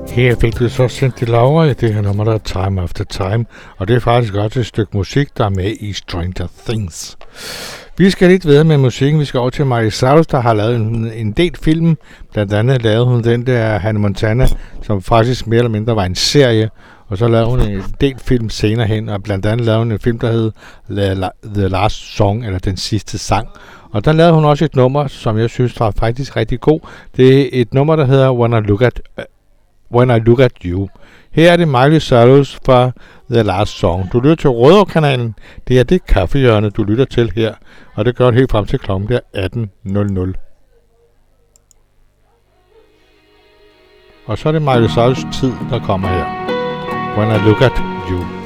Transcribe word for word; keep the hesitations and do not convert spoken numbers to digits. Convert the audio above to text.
Her fik du så Cyndi Lauper i det her nummer, der er Time After Time, og det er faktisk også et stykke musik, der er med i Stranger Things. Vi skal lidt videre med musikken. Vi skal over til Miley Cyrus, der har lavet en, en del film. Blandt andet lavede hun den der Hannah Montana, som faktisk mere eller mindre var en serie. Og så lavede hun en del film senere hen, og blandt andet lavede hun en film, der hed The Last Song, eller Den Sidste Sang. Og der lavede hun også et nummer, som jeg synes var faktisk rigtig god. Det er et nummer, der hedder When I Look at, uh, When I Look at You. Her er det Miley Cyrus fra The Last Song. Du lytter til Rødovre-kanalen. Det er det kaffehjørne, du lytter til her. Og det gør det helt frem til klokken der atten nul nul. Og så er det Miley Cyrus tid, der kommer her. When I Look at You.